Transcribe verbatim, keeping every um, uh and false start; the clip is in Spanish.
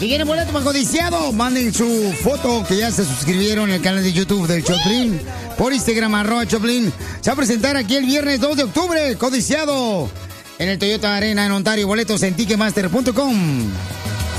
Si quieren boleto más codiciado, manden su foto que ya se suscribieron en el canal de YouTube del Choplin. Por Instagram, arroba Choplin. Se va a presentar aquí el viernes dos de octubre, codiciado. En el Toyota Arena en Ontario. Boletos en ticketmaster punto com.